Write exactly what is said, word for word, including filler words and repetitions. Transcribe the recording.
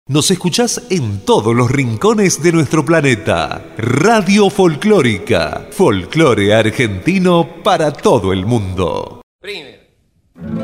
Nos escuchás en todos los rincones de nuestro planeta. Radio Folclórica. Folclore argentino para todo el mundo. Primero.